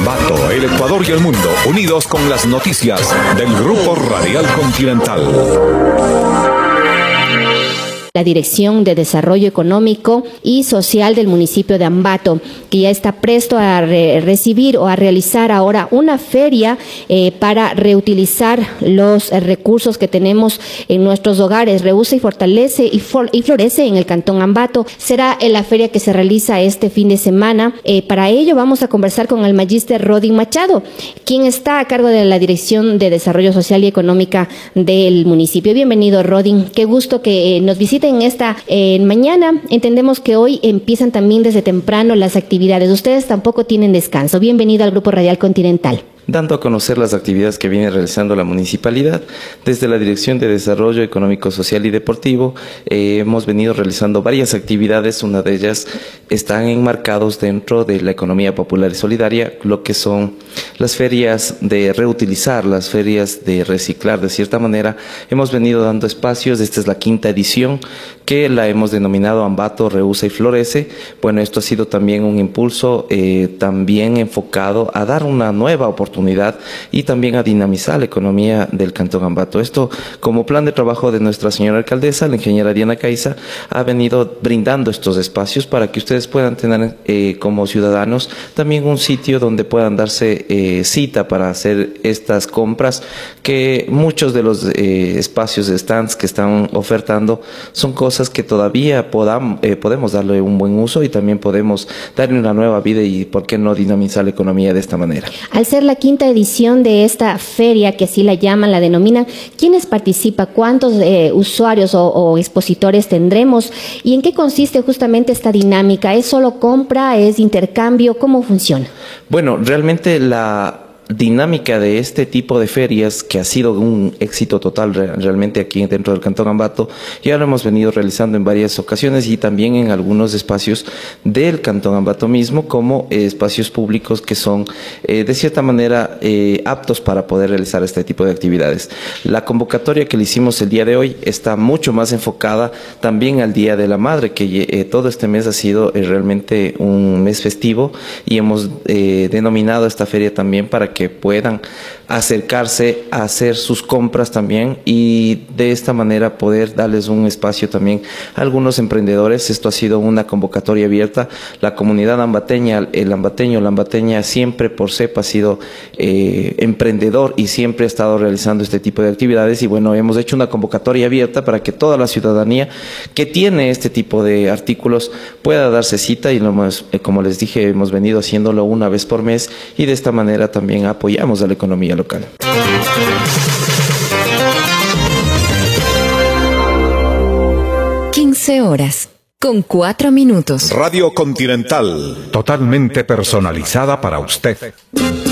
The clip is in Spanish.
Ambato, el Ecuador y el mundo, unidos con las noticias del Grupo Radial Continental. La Dirección de Desarrollo Económico y Social del municipio de Ambato, que ya está presto a recibir o a realizar ahora una feria para reutilizar los recursos que tenemos en nuestros hogares. Rehúsa y fortalece y florece en el Cantón Ambato. Será la feria que se realiza este fin de semana. Para ello vamos a conversar con el magíster Rodin Machado, quien está a cargo de la Dirección de Desarrollo Social y Económica del municipio. Bienvenido, Rodin. Qué gusto que nos visite en esta mañana. Entendemos que hoy empiezan también desde temprano las actividades. Ustedes tampoco tienen descanso. Bienvenido al Grupo Radial Continental. Dando a conocer las actividades que viene realizando la municipalidad, desde la Dirección de Desarrollo Económico, Social y Deportivo, hemos venido realizando varias actividades. Una de ellas están enmarcados dentro de la economía popular y solidaria, lo que son las ferias de reutilizar, las ferias de reciclar. De cierta manera, hemos venido dando espacios. Esta es la 5ª edición, que la hemos denominado Ambato, Rehúsa y Florece. Bueno, esto ha sido también un impulso también enfocado a dar una nueva oportunidad y también a dinamizar la economía del Cantón Ambato. Esto, como plan de trabajo de nuestra señora alcaldesa, la ingeniera Diana Caiza, ha venido brindando estos espacios para que ustedes puedan tener como ciudadanos también un sitio donde puedan darse cita para hacer estas compras, que muchos de los espacios de stands que están ofertando son cosas que todavía podemos darle un buen uso y también podemos darle una nueva vida y por qué no dinamizar la economía de esta manera. Al ser la 5ª edición de esta feria, que así la llaman, la denominan, ¿quiénes participan? ¿Cuántos usuarios o expositores tendremos? ¿Y en qué consiste justamente esta dinámica? ¿Es solo compra? ¿Es intercambio? ¿Cómo funciona? Bueno, realmente la dinámica de este tipo de ferias, que ha sido un éxito total realmente aquí dentro del Cantón Ambato, ya lo hemos venido realizando en varias ocasiones y también en algunos espacios del Cantón Ambato mismo, como espacios públicos que son de cierta manera aptos para poder realizar este tipo de actividades. La convocatoria que le hicimos el día de hoy está mucho más enfocada también al Día de la Madre, que todo este mes ha sido realmente un mes festivo, y hemos denominado esta feria también para que puedan acercarse a hacer sus compras también y de esta manera poder darles un espacio también a algunos emprendedores. Esto ha sido una convocatoria abierta. La comunidad ambateña, el ambateño, la ambateña siempre por cepa ha sido emprendedor y siempre ha estado realizando este tipo de actividades, y bueno, hemos hecho una convocatoria abierta para que toda la ciudadanía que tiene este tipo de artículos pueda darse cita, y como les dije, hemos venido haciéndolo una vez por mes, y de esta manera también apoyamos a la economía local. 15:04. Radio Continental, totalmente personalizada para usted.